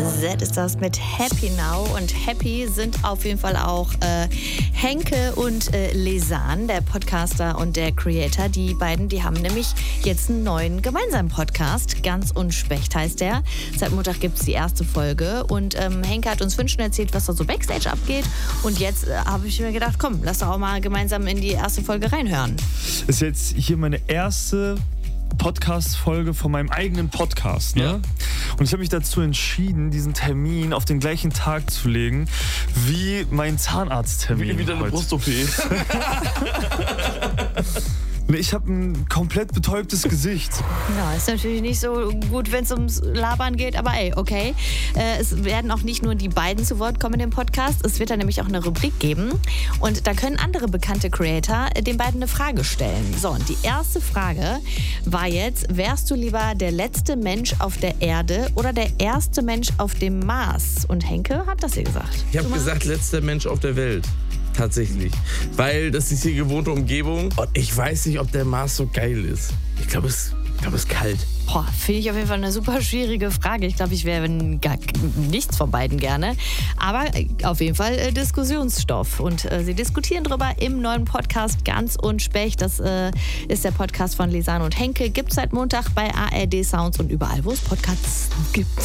Z ist das mit Happy Now. Und happy sind auf jeden Fall auch Henke und Lesan, der Podcaster und der Creator. Die beiden, die haben nämlich jetzt einen neuen gemeinsamen Podcast. Ganz und Specht heißt der. Seit Montag gibt es die erste Folge. Und Henke hat uns vorhin schon erzählt, was da so Backstage abgeht. Und jetzt habe ich mir gedacht, komm, lass doch auch mal gemeinsam in die erste Folge reinhören. Ist jetzt hier meine erste Podcast-Folge von meinem eigenen Podcast, ne? Ja. Und ich habe mich dazu entschieden, diesen Termin auf den gleichen Tag zu legen wie mein Zahnarzttermin. Wie deine Brust-OP. Ich habe ein komplett betäubtes Gesicht. Ja, ist natürlich nicht so gut, wenn es ums Labern geht, aber ey, okay. Es werden auch nicht nur die beiden zu Wort kommen in dem Podcast, es wird da nämlich auch eine Rubrik geben und da können andere bekannte Creator den beiden eine Frage stellen. So, und die erste Frage war jetzt, wärst du lieber der letzte Mensch auf der Erde oder der erste Mensch auf dem Mars? Und Henke hat das hier gesagt. Ich habe gesagt, letzter Mensch auf der Welt. Tatsächlich. Weil das ist die gewohnte Umgebung und ich weiß nicht, ob der Mars so geil ist. Ich glaube, es ist kalt. Boah, finde ich auf jeden Fall eine super schwierige Frage. Ich glaube, ich wäre gar nichts von beiden gerne. Aber auf jeden Fall Diskussionsstoff. Und sie diskutieren drüber im neuen Podcast Ganz und Specht. Das ist der Podcast von Lesan und Henke. Gibt es seit Montag bei ARD Sounds und überall, wo es Podcasts gibt.